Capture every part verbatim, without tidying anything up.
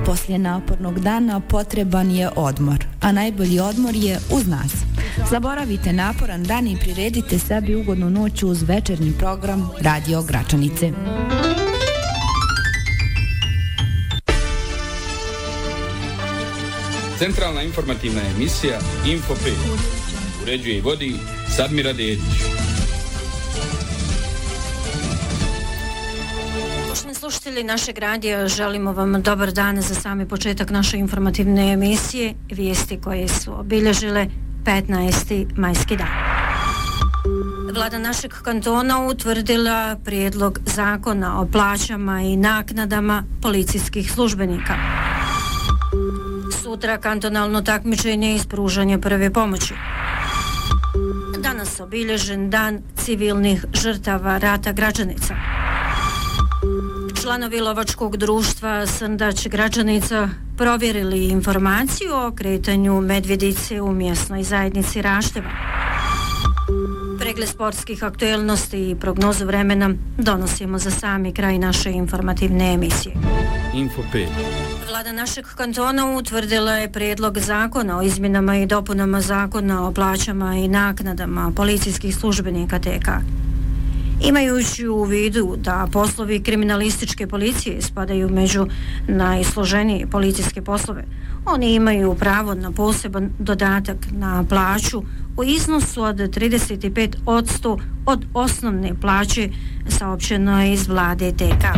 Poslije napornog dana potreban je odmor, a najbolji odmor je uz nas. Zaboravite naporan dan i priredite sebi ugodnu noć uz večernji program Radio Gračanice. Centralna informativna emisija Info pet. Uređuje i vodi Sadmira Dedić. Poštovani slušatelji našeg radija, želimo vam dobar dan za sami početak naše informativne emisije, vijesti koje su obilježile petnaesti majski dan. Vlada našeg kantona utvrdila prijedlog zakona o plaćama i naknadama policijskih službenika. Sutra kantonalno takmičenje iz pružanja prve pomoći. Danas obilježen dan civilnih žrtava rata Gračanica. Članovi lovačkog društva Srndać Gračanica provjerili informaciju o kretanju medvjedice u mjesnoj zajednici Rašteva. Pregled sportskih aktuelnosti i prognozu vremena donosimo za sami kraj naše informativne emisije. Info pet. Vlada našeg kantona utvrdila je prijedlog zakona o izmjenama i dopunama zakona o plaćama i naknadama policijskih službenika T K. Imajući u vidu da poslovi kriminalističke policije spadaju među najsloženije policijske poslove, oni imaju pravo na poseban dodatak na plaću u iznosu od trideset pet posto od osnovne plaće, saopćeno je iz vlade T K.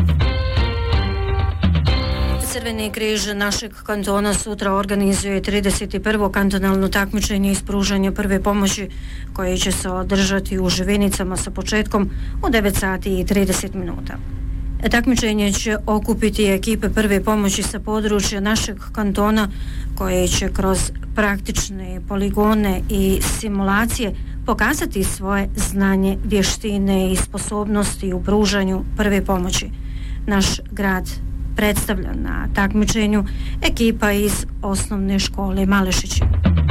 Crveni križ našeg kantona sutra organizuje trideset prvo kantonalno takmičenje iz pružanja prve pomoći koje će se održati u Živinicama sa početkom u devet sati i trideset minuta. Takmičenje će okupiti ekipe prve pomoći sa područja našeg kantona koje će kroz praktične poligone i simulacije pokazati svoje znanje, vještine i sposobnosti u pružanju prve pomoći. Naš grad predstavlja na takmičenju ekipa iz osnovne škole Malešići.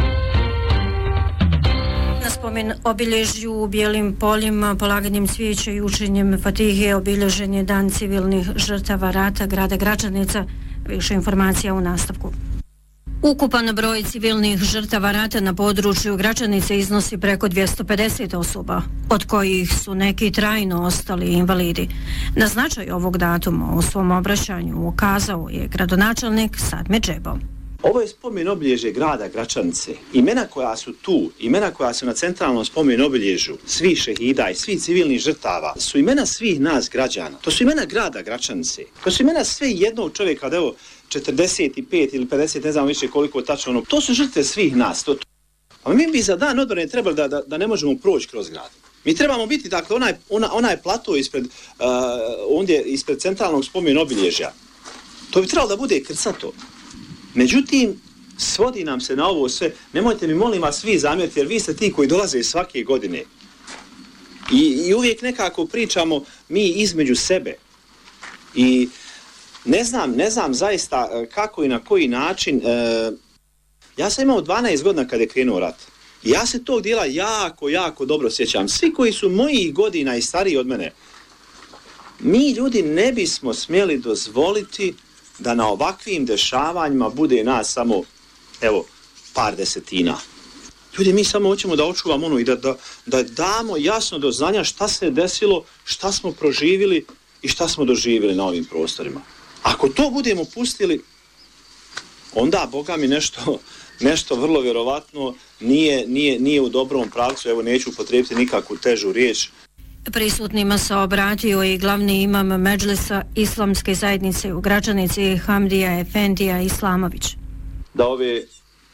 Na spomen obilježju u Bijelim poljima, polaganjem cvijeća i učenjem Fatihe obilježen je dan civilnih žrtava rata grada Gračanica. Više informacija u nastavku. Ukupan broj civilnih žrtava rata na području Gračanice iznosi preko dvjesto pedeset osoba, od kojih su neki trajno ostali invalidi. Na značaj ovog datuma u svom obraćanju ukazao je gradonačelnik Sadmir Džebo. Ovo je spomen obilježje grada Gračanice. Imena koja su tu, imena koja su na centralnom spomen obilježju svih šehida i svih civilnih žrtava, su imena svih nas građana. To su imena grada Gračanice. To su imena sve jednog čovjeka, da evo četrdeset pet ili pedeset, ne znam više koliko tačno ono. To su žrtve svih nas. To, to. A mi bi za dan odbrane trebali da, da, da ne možemo proći kroz grad. Mi trebamo biti, dakle, onaj, ona, onaj plato ispred, uh, ondje ispred centralnog spomen obilježja. To bi trebalo da bude krcato. Međutim, svodi nam se na ovo sve. Nemojte mi, molim vas, svi zamjeriti, jer vi ste ti koji dolaze svake godine. I, i uvijek nekako pričamo mi između sebe. I ne znam, ne znam zaista kako i na koji način. E, ja sam imao dvanaest godina kada je krenuo rat. I ja se tog dijela jako, jako dobro sjećam. Svi koji su mojih godina i stariji od mene, mi ljudi ne bismo smjeli dozvoliti da na ovakvim dešavanjima bude nas samo, evo, par desetina. Ljudi, mi samo hoćemo da očuvamo ono i da, da, da damo jasno do znanja šta se desilo, šta smo proživjeli i šta smo doživjeli na ovim prostorima. Ako to budemo pustili, onda, Boga mi, nešto, nešto vrlo vjerovatno nije, nije, nije u dobrom pravcu. Evo, neću upotrijebiti nikakvu težu riječ. Prisutnima se obratio i glavni imam Medžlisa Islamske zajednice u Gračanici Hamdija Efendija Islamović. Da ove